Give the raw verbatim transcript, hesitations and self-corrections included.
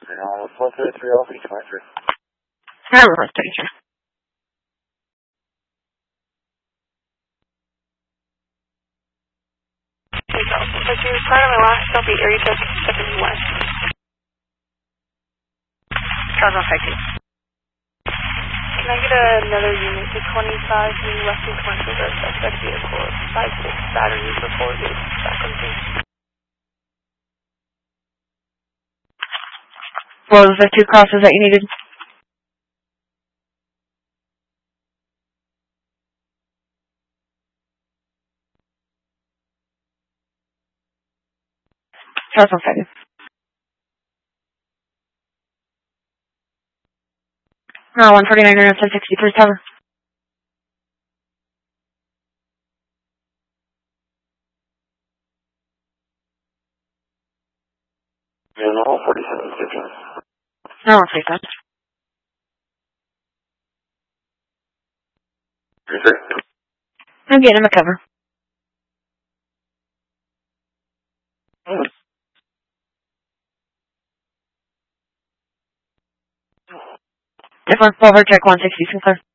Uh, one thirty-three, Alpha, twenty-three. Tower, one thirty-three. But you was part of my last stop at area code seventy-one. Charles one fifty. Can I get another unit to twenty-five new Western Commercial Road suspect vehicle five six battery reported back on scene? What was the two crosses that you needed? Charles one fifty. No, one forty-nine, ten sixty-three, Tower. Yeah, no, forty-seven, station. No, one forty-five. Yes, sir. I'm getting him a cover. If one, over check one sixty, clear.